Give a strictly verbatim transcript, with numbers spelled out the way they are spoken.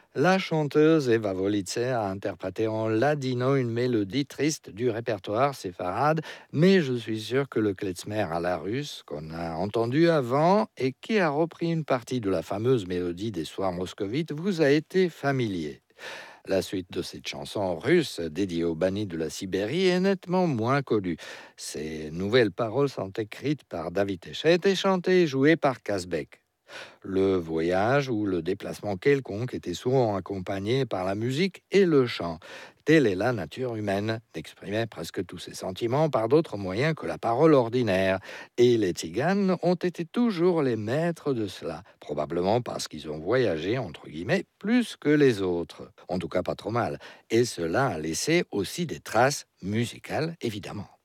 La chanteuse Eva Volitzer a interprété en ladino une mélodie triste du répertoire séfarade, mais je suis sûr que le klezmer à la russe, qu'on a entendu avant et qui a repris une partie de la fameuse mélodie des soirs moscovites, vous a été familier. La suite de cette chanson russe, dédiée aux bannis de la Sibérie, est nettement moins connue. Ces nouvelles paroles sont écrites par David Echet et chantées et jouées par Kazbek. Le voyage ou le déplacement quelconque était souvent accompagné par la musique et le chant. Telle est la nature humaine, d'exprimer presque tous ses sentiments par d'autres moyens que la parole ordinaire. Et les tziganes ont été toujours les maîtres de cela, probablement parce qu'ils ont voyagé, entre guillemets, plus que les autres. En tout cas, pas trop mal. Et cela a laissé aussi des traces musicales, évidemment.